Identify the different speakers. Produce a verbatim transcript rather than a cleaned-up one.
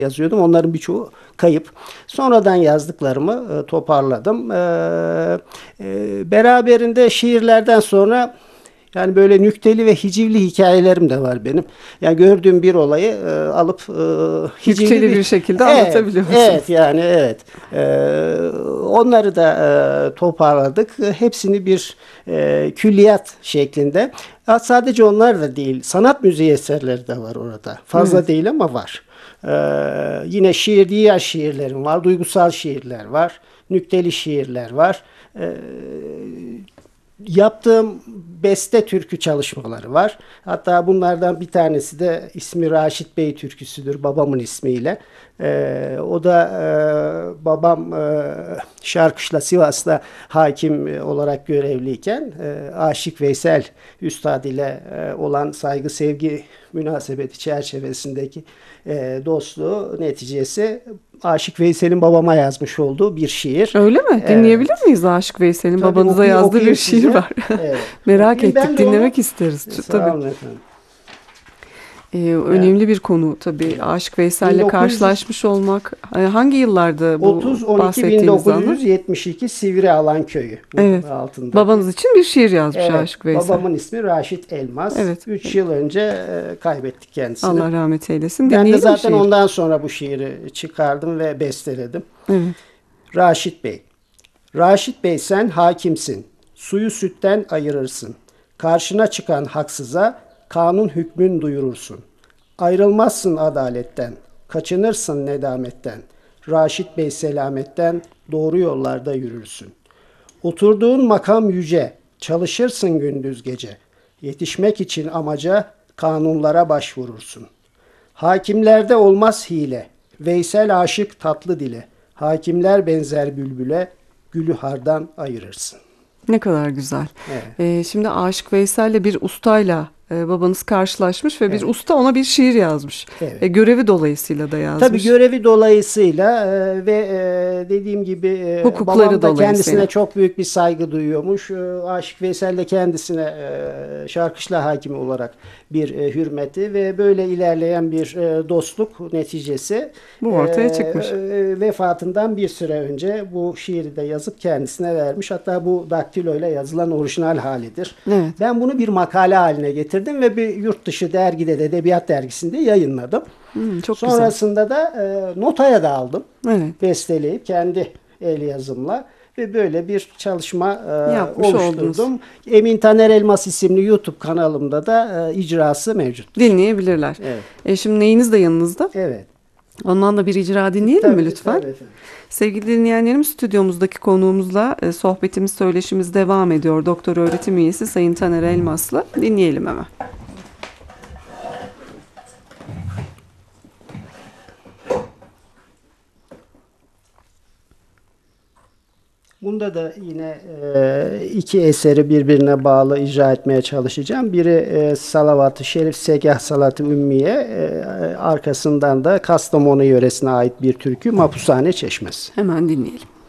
Speaker 1: yazıyordum. Onların birçoğu kayıp. Sonradan yazdıklarımı e, toparladım. E, e, beraberinde şiirlerden sonra yani böyle nükteli ve hicivli hikayelerim de var benim. Yani gördüğüm bir olayı e, alıp e, hicivli
Speaker 2: Nükteli
Speaker 1: bir,
Speaker 2: bir şekilde
Speaker 1: evet,
Speaker 2: anlatabiliyorsunuz.
Speaker 1: evet yani evet. E, onları da e, toparladık. Hepsini bir e, külliyat şeklinde. Ya sadece onlar da değil. Sanat müziği eserleri de var orada. Fazla
Speaker 2: Evet.
Speaker 1: değil ama var. Ee, yine şiir, diğer şiirlerim var. Duygusal şiirler var. Nükteli şiirler var. Ee, yaptığım beste türkü çalışmaları var. Hatta bunlardan bir tanesi de ismi Raşit Bey türküsüdür. Babamın ismiyle. Ee, o da e, babam e, Şarkışla Sivas'ta hakim olarak görevliyken e, Aşık Veysel Üstad ile e, olan saygı sevgi münasebeti çerçevesindeki e, dostluğu neticesi Aşık Veysel'in babama yazmış olduğu bir şiir.
Speaker 2: Öyle mi? Dinleyebilir
Speaker 1: Evet.
Speaker 2: miyiz Aşık Veysel'in
Speaker 1: Tabii
Speaker 2: babanıza
Speaker 1: okuyayım,
Speaker 2: yazdığı
Speaker 1: okuyayım
Speaker 2: bir şiir
Speaker 1: size.
Speaker 2: var.
Speaker 1: Evet.
Speaker 2: Merak
Speaker 1: Okuyayım.
Speaker 2: ettik,
Speaker 1: Ben de onu-
Speaker 2: dinlemek isteriz.
Speaker 1: Sağ
Speaker 2: Tabii.
Speaker 1: olun efendim.
Speaker 2: Ee, önemli bir konu tabii. Aşık Veysel'le
Speaker 1: bin dokuz yüz
Speaker 2: karşılaşmış olmak. Ee, Hangi yıllarda bu
Speaker 1: otuz on iki bin
Speaker 2: bahsettiğiniz
Speaker 1: dokuz
Speaker 2: anı?
Speaker 1: yüz yetmiş iki Sivri Alan Köyü.
Speaker 2: Evet.
Speaker 1: Altında.
Speaker 2: Babanız için bir şiir yazmış
Speaker 1: Evet,
Speaker 2: Aşık Veysel.
Speaker 1: babamın ismi Raşit Elmas.
Speaker 2: Evet.
Speaker 1: üç yıl önce e, kaybettik kendisini.
Speaker 2: Allah rahmet eylesin.
Speaker 1: Ben de
Speaker 2: Dinleyelim
Speaker 1: zaten
Speaker 2: şiir.
Speaker 1: ondan sonra bu şiiri çıkardım ve besteledim.
Speaker 2: Evet.
Speaker 1: Raşit Bey. Raşit Bey, sen hakimsin. Suyu sütten ayırırsın. Karşına çıkan haksıza kanun hükmün duyurursun. Ayrılmazsın adaletten. Kaçınırsın nedametten. Raşit Bey, selametten doğru yollarda yürürsün. Oturduğun makam yüce. Çalışırsın gündüz gece. Yetişmek için amaca kanunlara başvurursun. Hakimlerde olmaz hile. Veysel aşık tatlı dile. Hakimler benzer bülbüle. Gülü hardan ayırırsın.
Speaker 2: Ne kadar güzel.
Speaker 1: Evet.
Speaker 2: Ee, şimdi Aşık Veysel'le bir ustayla e, babanız karşılaşmış ve bir
Speaker 1: Evet.
Speaker 2: usta ona bir şiir yazmış.
Speaker 1: Evet.
Speaker 2: E, görevi dolayısıyla da yazmış.
Speaker 1: Tabii görevi dolayısıyla e, ve e, dediğim gibi e,
Speaker 2: Hukukları
Speaker 1: babam da
Speaker 2: dolayısıyla.
Speaker 1: kendisine çok büyük bir saygı duyuyormuş. E, Aşık Veysel de kendisine e, Şarkışla hakimi olarak bir e, hürmeti ve böyle ilerleyen bir e, dostluk neticesi
Speaker 2: Bu ortaya
Speaker 1: e,
Speaker 2: çıkmış.
Speaker 1: e, vefatından bir süre önce bu şiiri de yazıp kendisine vermiş. Hatta bu daktilo ile yazılan orijinal halidir.
Speaker 2: Evet.
Speaker 1: Ben bunu bir makale haline getirdim ve bir yurt dışı dergide de Edebiyat Dergisi'nde yayınladım.
Speaker 2: Hmm, çok
Speaker 1: Sonrasında da e, notaya da aldım.
Speaker 2: Evet.
Speaker 1: Besteleyip kendi el yazımla ve böyle bir çalışma e,
Speaker 2: Yapmış
Speaker 1: oluşturdum. Emin Taner Elmas isimli YouTube kanalımda da e, icrası mevcut.
Speaker 2: Dinleyebilirler.
Speaker 1: Evet.
Speaker 2: E, şimdi neyiniz de yanınızda?
Speaker 1: Evet.
Speaker 2: Ondan da bir icra dinleyelim
Speaker 1: Tabii,
Speaker 2: mi lütfen?
Speaker 1: tabii efendim.
Speaker 2: Sevgili dinleyenlerim, stüdyomuzdaki konuğumuzla e, sohbetimiz, söyleşimiz devam ediyor. Doktor öğretim üyesi Sayın Taner Elmas'la. Dinleyelim hemen.
Speaker 1: Bunda da yine e, iki eseri birbirine bağlı icra etmeye çalışacağım. Biri e, Salavat-ı Şerif Segah Salat-ı Ümmiye, e, arkasından da Kastamonu yöresine ait bir türkü Mapushane Çeşmesi.
Speaker 2: Hemen dinleyelim.